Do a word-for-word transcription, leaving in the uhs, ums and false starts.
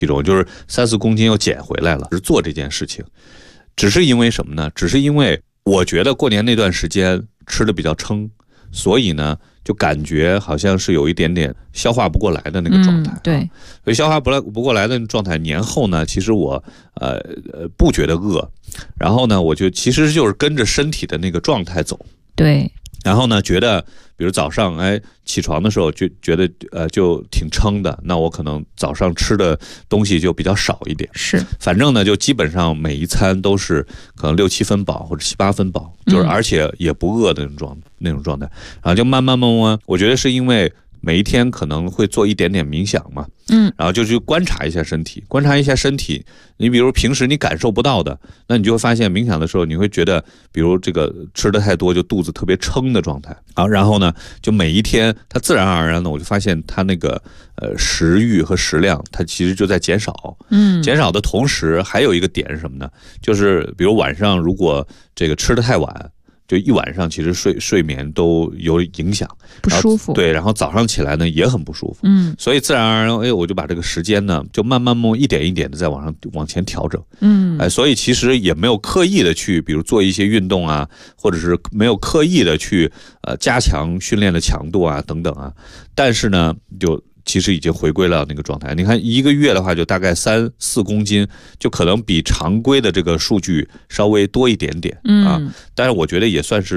体重，就是三四公斤又减回来了，是做这件事情。只是因为什么呢？只是因为我觉得过年那段时间吃的比较撑，所以呢就感觉好像是有一点点消化不过来的那个状态、 嗯、对， 所以消化不来不过来的状态，年后呢其实我呃呃不觉得饿，然后呢我就其实就是跟着身体的那个状态走。 对， 然后呢觉得比如早上哎起床的时候就觉得呃就挺撑的，那我可能早上吃的东西就比较少一点， 是， 反正呢就基本上每一餐都是可能六七分饱或者七八分饱，就是而且也不饿的那种状那种状态，然后就慢慢慢慢，我觉得是因为每一天可能会做一点点冥想嘛， 嗯， 然后就去观察一下身体，观察一下身体。你比如平时你感受不到的，那你就会发现冥想的时候，你会觉得，比如这个吃的太多就肚子特别撑的状态啊。然后呢，就每一天它自然而然的，我就发现它那个呃食欲和食量，它其实就在减少。 嗯， 减少的同时，还有一个点是什么呢？就是比如晚上如果这个吃的太晚。就一晚上其实睡睡眠都有影响， 不舒服。 对，然后早上起来呢也很不舒服。 嗯， 所以自然而然，哎，我就把这个时间呢，就慢慢慢一点一点的在往上往前调整。 嗯， 哎，所以其实也没有刻意的去，比如做一些运动啊，或者是没有刻意的去呃加强训练的强度啊等等啊，但是呢，就。其实已经回归了那个状态。你看一个月的话，就大概三四公斤，就可能比常规的这个数据稍微多一点点啊。但是我觉得也算是。